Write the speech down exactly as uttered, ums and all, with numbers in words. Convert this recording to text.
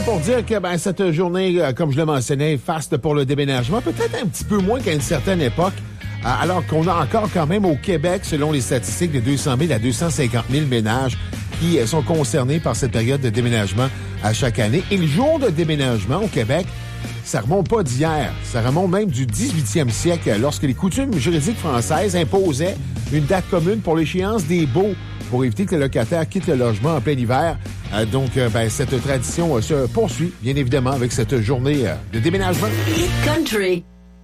pour dire que ben, cette journée, comme je le mentionnais, faste pour le déménagement, peut-être un petit peu moins qu'à une certaine époque, alors qu'on a encore quand même au Québec, selon les statistiques, de deux cent mille à deux cent cinquante mille ménages qui sont concernés par cette période de déménagement à chaque année. Et le jour de déménagement au Québec, ça remonte pas d'hier, ça remonte même du dix-huitième siècle, lorsque les coutumes juridiques françaises imposaient une date commune pour l'échéance des baux, pour éviter que le locataire quitte le logement en plein hiver. Euh, donc, euh, ben, cette tradition euh, se poursuit, bien évidemment, avec cette journée euh, de déménagement. Country.